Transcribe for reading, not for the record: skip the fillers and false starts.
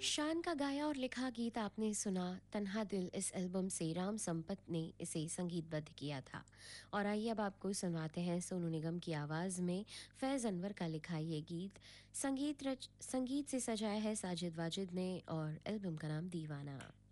शान का गाया और लिखा गीत आपने सुना। तन्हा दिल इस एल्बम से राम संपत ने इसे संगीतबद्ध किया था। और आइए अब आपको सुनवाते हैं सोनू निगम की आवाज़ में फैज़ अनवर का लिखा ये गीत। संगीत से सजाया है साजिद वाजिद ने और एल्बम का नाम दीवाना।